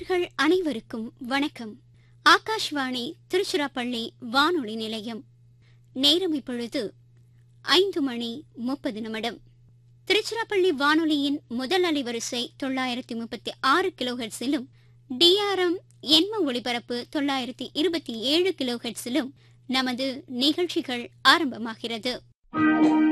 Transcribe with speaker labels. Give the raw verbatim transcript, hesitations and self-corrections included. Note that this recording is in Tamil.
Speaker 1: நேயர்கள் அனைவருக்கும் வணக்கம். ஆகாஷ்வாணி திருச்சிராப்பள்ளி வானொலி நிலையம். நேரம் இப்பொழுது ஐந்து மணி முப்பது நிமிடம். திருச்சிராப்பள்ளி வானொலியின் முதல் அலைவரிசை தொள்ளாயிரத்தி முப்பத்தி ஆறு கிலோஹெர்ட்ஸிலும் டிஆர்எம் எண்ம ஒளிபரப்பு தொள்ளாயிரத்தி இருபத்தி ஏழு கிலோஹெர்ட்ஸிலும் நமது நிகழ்ச்சிகள் ஆரம்பமாகிறது.